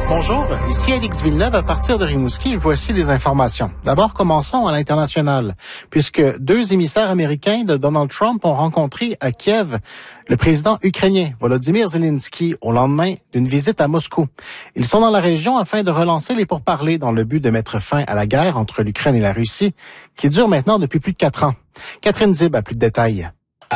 Bonjour, ici Alix Villeneuve à partir de Rimouski. Voici les informations. D'abord, commençons à l'international, puisque 2 émissaires américains de Donald Trump ont rencontré à Kiev le président ukrainien Volodymyr Zelensky au lendemain d'une visite à Moscou. Ils sont dans la région afin de relancer les pourparlers dans le but de mettre fin à la guerre entre l'Ukraine et la Russie, qui dure maintenant depuis plus de 4 ans. Catherine Zib a plus de détails.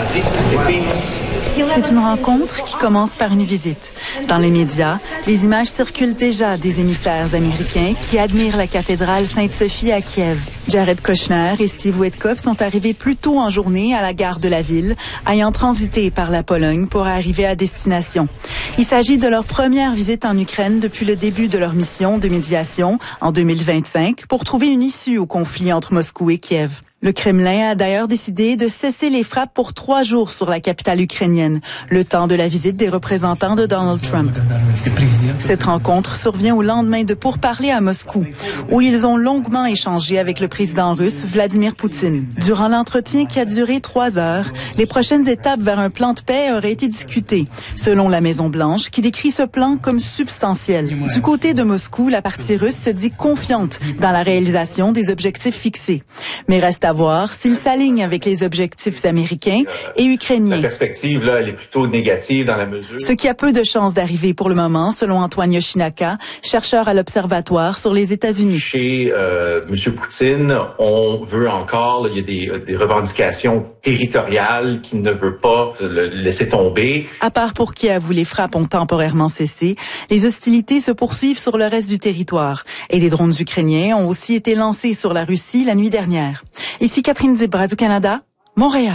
C'est une rencontre qui commence par une visite. Dans les médias, des images circulent déjà des émissaires américains qui admirent la cathédrale Sainte-Sophie à Kiev. Jared Kushner et Steve Witkoff sont arrivés plus tôt en journée à la gare de la ville, ayant transité par la Pologne pour arriver à destination. Il s'agit de leur première visite en Ukraine depuis le début de leur mission de médiation en 2025 pour trouver une issue au conflit entre Moscou et Kiev. Le Kremlin a d'ailleurs décidé de cesser les frappes pour 3 jours sur la capitale ukrainienne, le temps de la visite des représentants de Donald Trump. Cette rencontre survient au lendemain de pourparlers à Moscou, où ils ont longuement échangé avec le président russe Vladimir Poutine. Durant l'entretien qui a duré 3 heures, les prochaines étapes vers un plan de paix auraient été discutées, selon la Maison-Blanche, qui décrit ce plan comme substantiel. Du côté de Moscou, la partie russe se dit confiante dans la réalisation des objectifs fixés, mais reste à voir s'il s'aligne avec les objectifs américains et ukrainiens. La perspective, là, elle est plutôt négative dans la mesure. Ce qui a peu de chances d'arriver pour le moment, selon Antoine Yoshinaka, chercheur à l'Observatoire sur les États-Unis. Chez M. Poutine, on veut encore, il y a des revendications territoriales qu'il ne veut pas laisser tomber. À part pour Kiev où les frappes ont temporairement cessé, les hostilités se poursuivent sur le reste du territoire et des drones ukrainiens ont aussi été lancés sur la Russie la nuit dernière. Ici Catherine Zib, Radio-Canada, Montréal.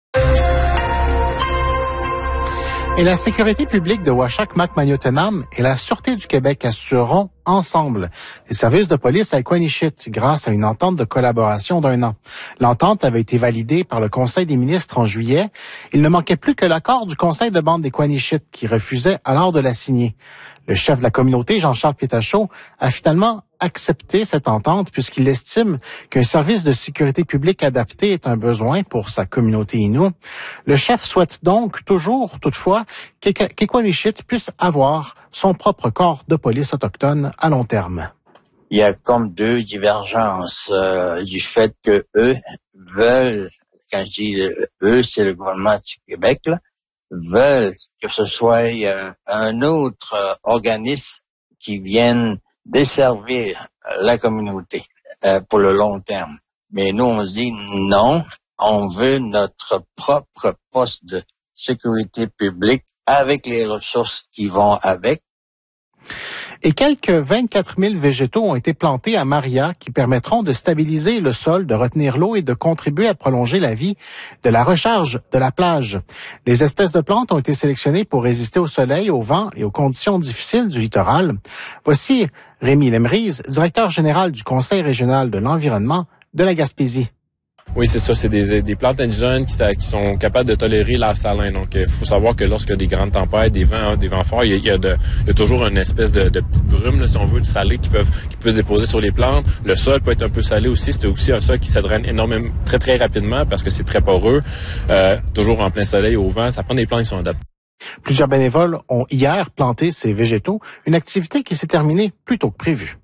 Et la sécurité publique de Uashac-Mac-Magnotenam et la Sûreté du Québec assureront ensemble les services de police à Equanichit grâce à une entente de collaboration d'1 an. L'entente avait été validée par le Conseil des ministres en juillet. Il ne manquait plus que l'accord du Conseil de bande d'Equanichit qui refusait alors de la signer. Le chef de la communauté, Jean-Charles Pietachot, a finalement accepté cette entente puisqu'il estime qu'un service de sécurité publique adapté est un besoin pour sa communauté Innu. Le chef souhaite donc toujours, toutefois, qu'Equanichit puisse avoir son propre corps de police autochtone à long terme. Il y a comme 2 divergences du fait que eux veulent, quand je dis eux, c'est le gouvernement du Québec, là, veulent que ce soit un autre organisme qui vienne desservir la communauté pour le long terme. Mais nous, on se dit non, on veut notre propre poste de sécurité publique avec les ressources qui vont avec. Et quelques 24 000 végétaux ont été plantés à Maria qui permettront de stabiliser le sol, de retenir l'eau et de contribuer à prolonger la vie de la recharge de la plage. Les espèces de plantes ont été sélectionnées pour résister au soleil, au vent et aux conditions difficiles du littoral. Voici Rémi Lemrise, directeur général du Conseil régional de l'environnement de la Gaspésie. Oui, c'est ça. C'est des plantes indigènes qui sont capables de tolérer l'air salin. Donc, il faut savoir que lorsqu'il y a des grandes tempêtes, des vents forts, il y a toujours une espèce de petite brume, là, si on veut, de salé qui peut se déposer sur les plantes. Le sol peut être un peu salé aussi. C'est aussi un sol qui se draine énormément, très, très rapidement parce que c'est très poreux. Toujours en plein soleil, au vent. Ça prend des plantes qui sont adaptées. Plusieurs bénévoles ont hier planté ces végétaux, une activité qui s'est terminée plus tôt que prévu.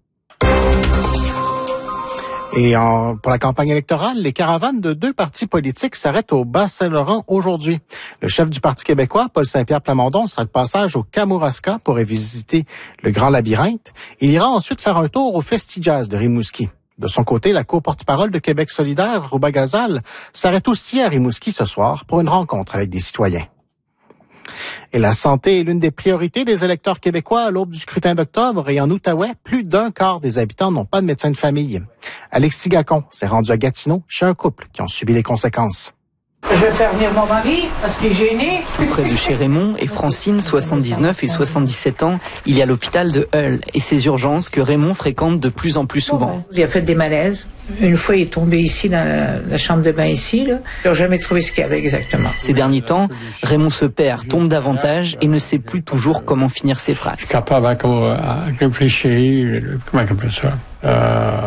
Et pour la campagne électorale, les caravanes de 2 partis politiques s'arrêtent au Bas-Saint-Laurent aujourd'hui. Le chef du Parti québécois, Paul Saint-Pierre Plamondon, sera de passage au Kamouraska pour visiter le Grand Labyrinthe. Il ira ensuite faire un tour au Festi-Jazz de Rimouski. De son côté, la co-porte-parole de Québec solidaire, Rouba Gazal, s'arrête aussi à Rimouski ce soir pour une rencontre avec des citoyens. Et la santé est l'une des priorités des électeurs québécois à l'aube du scrutin d'octobre et en Outaouais, plus d'1 quart des habitants n'ont pas de médecin de famille. Alexis Gacon s'est rendu à Gatineau chez un couple qui ont subi les conséquences. Je vais faire venir mon mari parce qu'il est gêné. Tout près de chez Raymond et Francine, 79 et 77 ans, il y a l'hôpital de Hull et ses urgences que Raymond fréquente de plus en plus souvent. Il a fait des malaises. Une fois, il est tombé ici dans la chambre de bain ici. Là. Ils n'ont jamais trouvé ce qu'il y avait exactement. Ces derniers temps, Raymond se perd, tombe davantage et ne sait plus toujours comment finir ses phrases. Je suis capable à réfléchir, comment on appelle ça,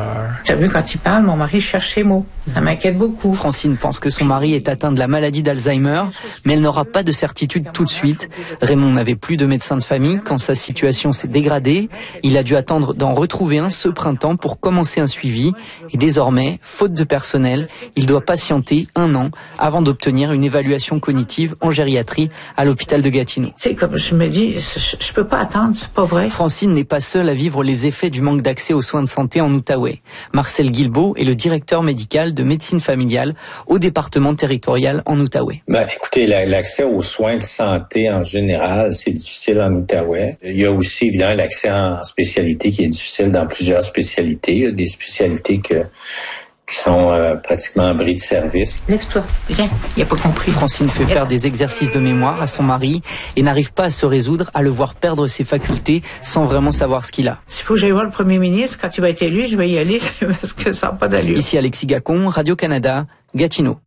Tu as vu, quand il parle, mon mari cherche les mots. Ça m'inquiète beaucoup. Francine pense que son mari est atteint de la maladie d'Alzheimer, mais elle n'aura pas de certitude tout de suite. Raymond n'avait plus de médecin de famille quand sa situation s'est dégradée. Il a dû attendre d'en retrouver un ce printemps pour commencer un suivi. Et désormais, faute de personnel, il doit patienter 1 an avant d'obtenir une évaluation cognitive en gériatrie à l'hôpital de Gatineau. Tu sais, comme je me dis, je peux pas attendre, c'est pas vrai. Francine n'est pas seule à vivre les effets du manque d'accès aux soins de santé en Outaouais. Marcel Guilbeault est le directeur médical de médecine familiale au département territorial en Outaouais. Écoutez, l'accès aux soins de santé en général, c'est difficile en Outaouais. Il y a aussi, évidemment, l'accès en spécialité qui est difficile dans plusieurs spécialités. Il y a des spécialités qui sont pratiquement en bris de service. Lève-toi, viens, il n'a pas compris. Francine fait faire des exercices de mémoire à son mari et n'arrive pas à se résoudre à le voir perdre ses facultés sans vraiment savoir ce qu'il a. S'il faut que j'aille voir le premier ministre, quand il va être élu, je vais y aller parce que ça n'a pas d'allure. Ici Alexis Gacon, Radio-Canada, Gatineau.